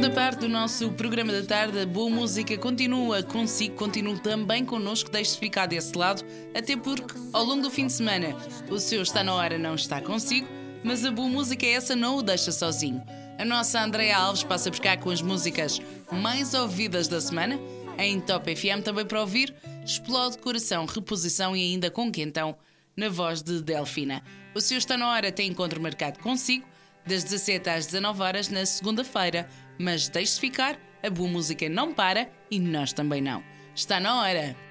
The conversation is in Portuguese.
Segunda parte do nosso programa da tarde, a boa música continua consigo, continua também connosco, deixe-se ficar desse lado, até porque ao longo do fim de semana o seu está na hora não está consigo, mas a boa música essa não o deixa sozinho. A nossa Andreia Alves passa por cá com as músicas mais ouvidas da semana, em Top FM também para ouvir Explode Coração, Reposição e ainda com Quentão, na voz de Delfina. O seu está na hora tem encontro marcado consigo, das 17 às 19 horas na segunda-feira, mas deixe-se ficar, a boa música não para e nós também não. Está na hora.